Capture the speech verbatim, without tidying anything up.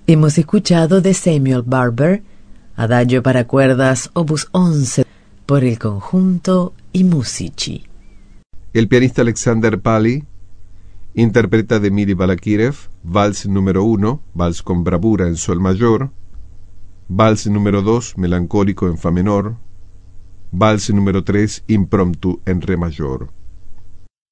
Hemos escuchado de Samuel Barber, Adagio para cuerdas opus once, por el conjunto I Musici. El pianista Alexander Pali interpreta de Miri Balakirev, Vals número uno, Vals con bravura en sol mayor, Vals número dos, melancólico en fa menor, Vals número tres, impromptu en re mayor.